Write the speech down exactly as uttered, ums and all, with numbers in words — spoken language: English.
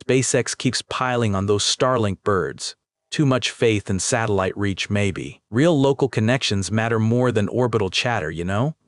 SpaceX keeps piling on those Starlink birds. Too much faith in satellite reach maybe. Real local connections matter more than orbital chatter, you know?